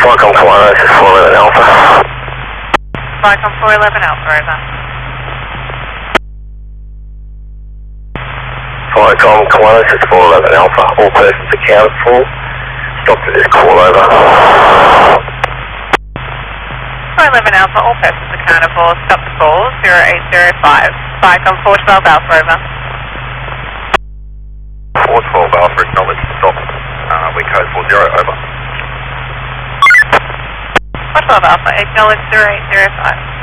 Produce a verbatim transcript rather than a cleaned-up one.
Vicom Kiwanis, this is four eleven Alpha. Vicom four eleven Alpha, over. Vicom Kiwanis, this is four eleven Alpha. All persons accounted for. Stop to this call, over. four eleven Alpha, all persons accounted for. Stop the call, zero eight zero five. Vicom four twelve Alpha, over. four twelve Alpha, acknowledge stop. Uh, we code four zero, over. four twelve Alpha, acknowledge zero eight zero five.